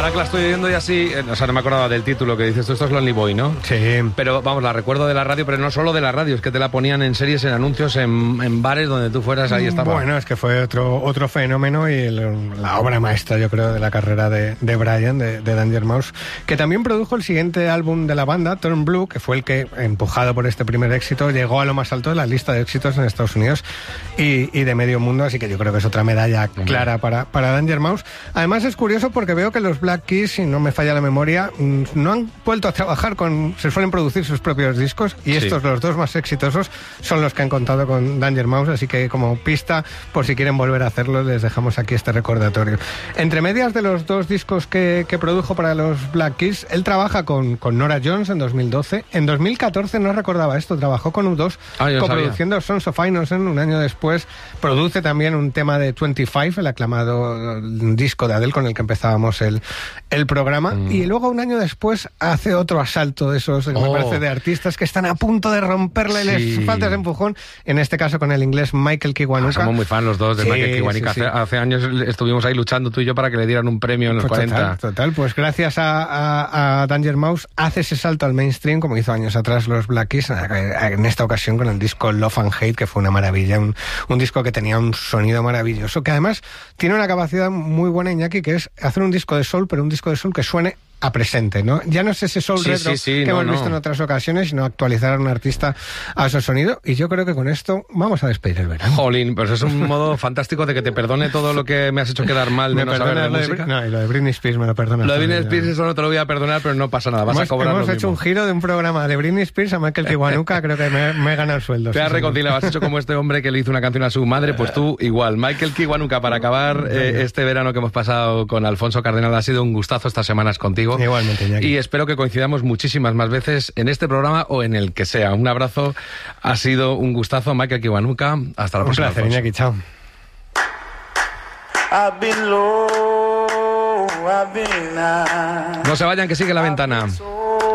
ahora que la estoy oyendo y así, o sea, no me acordaba del título que dices tú, esto es Lonely Boy, ¿no? Sí. Pero vamos, la recuerdo de la radio, pero no solo de la radio, es que te la ponían en series, en anuncios, en bares donde tú fueras, ahí estaba. Bueno, es que fue otro fenómeno y la obra maestra, yo creo, de la carrera de Brian, de Danger Mouse, que también produjo el siguiente álbum de la banda, Turn Blue, que fue el que, empujado por este primer éxito, llegó a lo más alto de la lista de éxitos en Estados Unidos y de medio mundo, así que yo creo que es otra medalla clara para Danger Mouse. Además es curioso porque veo que los Black Keys, si no me falla la memoria, no han vuelto a trabajar se suelen producir sus propios discos y estos, los dos más exitosos, son los que han contado con Danger Mouse, así que como pista, por si quieren volver a hacerlo, les dejamos aquí este recordatorio. Entre medias de los dos discos que produjo para los Black Keys, él trabaja con Norah Jones en 2012. En 2014, no recordaba esto, trabajó con U2, coproduciendo Sons of Innocence. Un año después produce también un tema de 25, el aclamado disco de Adele con el que empezábamos el programa. Y luego un año después hace otro asalto de esos, que me parece, de artistas que están a punto de romperle, les falta ese empujón, en este caso con el inglés Michael Kiwanuka. Somos muy fan los dos de Michael Kiwanuka. Hace años estuvimos ahí luchando tú y yo para que le dieran un premio en los 40. Total, pues gracias a Danger Mouse hace ese salto al mainstream, como hizo años atrás los Black Keys, en esta ocasión con el disco Love and Hate, que fue una maravilla, un disco que tenía un sonido maravilloso, que además tiene una capacidad muy buena, Iñaki, que es hacer un disco de soul, pero un disco de soul que suene a presente, ¿no? Ya no es ese soul retro que hemos visto en otras ocasiones, sino actualizar a un artista a su sonido, y yo creo que con esto vamos a despedir el verano. Jolín, pues es un modo fantástico de que te perdone todo lo que me has hecho quedar mal de no saber de música. No, y lo de Britney Spears me lo perdonas. Lo de Britney Spears, eso no te lo voy a perdonar, pero no pasa nada, vas a cobrar lo mismo. Hemos hecho un giro de un programa de Britney Spears a Michael Kiwanuka, creo que me he ganado el sueldo. Te has reconciliado, has hecho como este hombre que le hizo una canción a su madre, pues tú igual. Michael Kiwanuka, para acabar este verano que hemos pasado con Alfonso Cardenal, ha sido un gustazo estas semanas contigo. Igualmente, Iñaki. Y espero que coincidamos muchísimas más veces en este programa o en el que sea. Un abrazo, ha sido un gustazo, Michael Kiwanuka. Hasta la próxima. Un placer, Iñaki, chao. No se vayan, que sigue La Ventana.